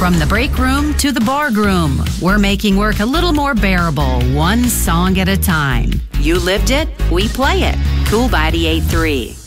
From the break room to the bar room, we're making work a little more bearable, one song at a time. You lived it, we play it. Cool 98.3.